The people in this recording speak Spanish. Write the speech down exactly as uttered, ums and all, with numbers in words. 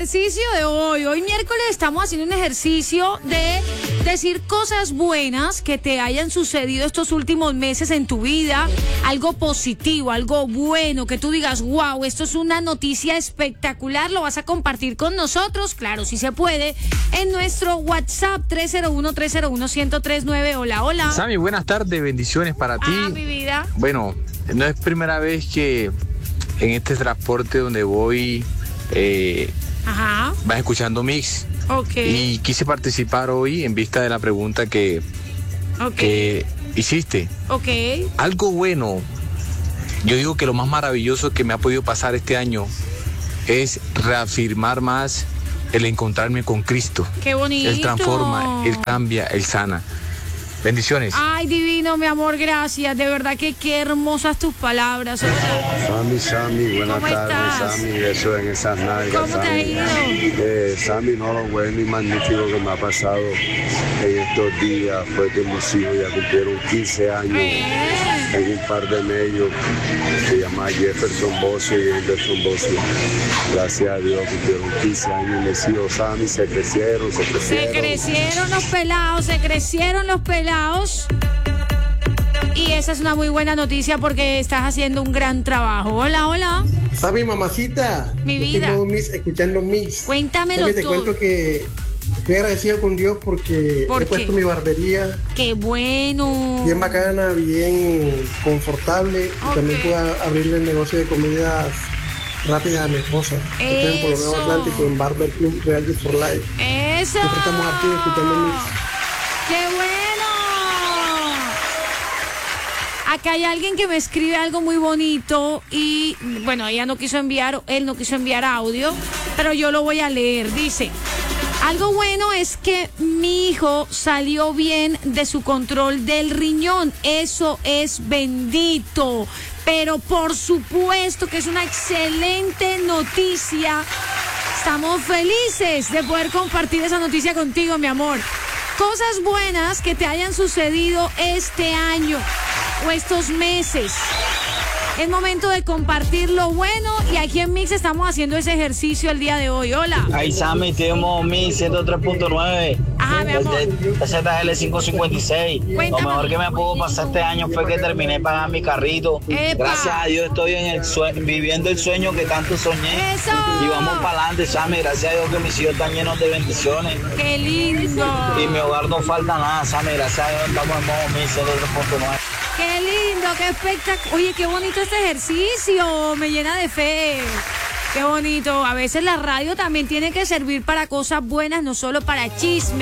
ejercicio de hoy. Hoy miércoles estamos haciendo un ejercicio de decir cosas buenas que te hayan sucedido estos últimos meses en tu vida. Algo positivo, algo bueno, que tú digas, wow, esto es una noticia espectacular. Lo vas a compartir con nosotros, claro, si se puede, en nuestro WhatsApp tres cero uno, tres cero uno, uno cero tres nueve. Hola, hola. Sammy, buenas tardes, bendiciones para ti. Ah, mi vida. Bueno, no es primera vez que en este transporte donde voy eh, Ajá. vas escuchando Mix. Ok. Y quise participar hoy en vista de la pregunta que, Ok. que hiciste. Ok. Algo bueno, yo digo que lo más maravilloso que me ha podido pasar este año es reafirmar más el encontrarme con Cristo. Qué bonito. Él transforma, Él cambia, Él sana. Bendiciones. Ay, divino, mi amor, gracias. De verdad que qué hermosas tus palabras. Sammy, Sammy, buenas ¿Cómo tardes, estás? Sammy, eso en esas nalgas, ¿Cómo te ha Sammy. ido? Eh, Sammy, no, lo bueno y magnífico que me ha pasado en estos días fue que mis hijos ya cumplieron quince años. Eh. En un par de medios, se llama Jefferson Bocio y Anderson Bocio. Gracias a Dios cumplieron quince años y mis hijos, Sammy, se crecieron, se crecieron. Se crecieron los pelados, se crecieron los pelados. Y esa es una muy buena noticia porque estás haciendo un gran trabajo. Hola, hola. Sammy, mamacita. Mi Yo vida. tengo mis, escuchando Mix. Cuéntamelo Sammy, te tú. cuento que estoy agradecido con Dios porque ¿Por he puesto qué? mi barbería Qué bueno. bien bacana, bien confortable. Ok. Y también puedo abrirle el negocio de comidas rápidas a mi esposa. Estoy en Pueblo Nuevo Eso. Atlántico, en Barber Club Reality for Life. Eso. Siempre estamos aquí escuchando Mix. ¡Qué bueno! Acá hay alguien que me escribe algo muy bonito y, bueno, ella no quiso enviar, él no quiso enviar audio, pero yo lo voy a leer. Dice, algo bueno es que mi hijo salió bien de su control del riñón. Eso es bendito. Pero por supuesto que es una excelente noticia. Estamos felices de poder compartir esa noticia contigo, mi amor. Cosas buenas que te hayan sucedido este año o estos meses. Es momento de compartir lo bueno y aquí en Mix estamos haciendo ese ejercicio el día de hoy. Hola. Ahí Sammy, tenemos Mix ciento tres punto nueve. Ajá, mi amor. Z L quinientos cincuenta y seis. Cuéntame. Lo mejor que me pudo pasar este año fue que terminé pagando mi carrito. Epa. Gracias a Dios estoy en el sue- viviendo el sueño que tanto soñé. Eso. Y vamos para adelante, Sammy. Gracias a Dios que mis hijos están llenos de bendiciones. Qué lindo. Y mi hogar no falta nada, Sammy. Gracias a Dios estamos en modo Mix ciento tres punto nueve. Qué lindo, qué espectacular. Oye, qué bonito este ejercicio. Me llena de fe. Qué bonito. A veces la radio también tiene que servir para cosas buenas, no solo para chisme.